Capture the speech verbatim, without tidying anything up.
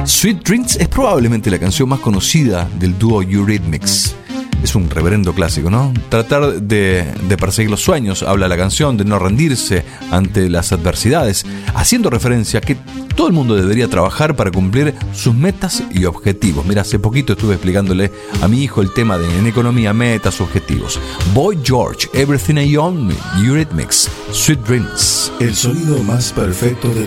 Sweet Dreams es probablemente la canción más conocida del dúo Eurythmics. Es un reverendo clásico, ¿no? Tratar de, de perseguir los sueños, habla la canción, de no rendirse ante las adversidades, haciendo referencia a que todo el mundo debería trabajar para cumplir sus metas y objetivos. Mira, hace poquito estuve explicándole a mi hijo el tema de en economía, metas, objetivos. Boy George, Everything I Own, Eurythmics, Sweet Dreams. El sonido más perfecto de